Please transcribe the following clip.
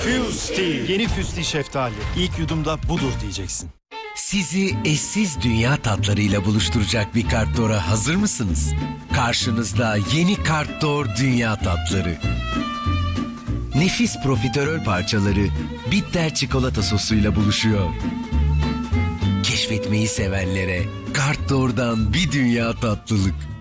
Fusti. Yeni Fusti şeftali. İlk yudumda budur diyeceksin. Sizi eşsiz dünya tatlarıyla buluşturacak bir Kartdor'a hazır mısınız? Karşınızda yeni Kartdor dünya tatları. Nefis profiterol parçaları bitter çikolata sosuyla buluşuyor. Keşfetmeyi sevenlere Kartdor'dan bir dünya tatlılık.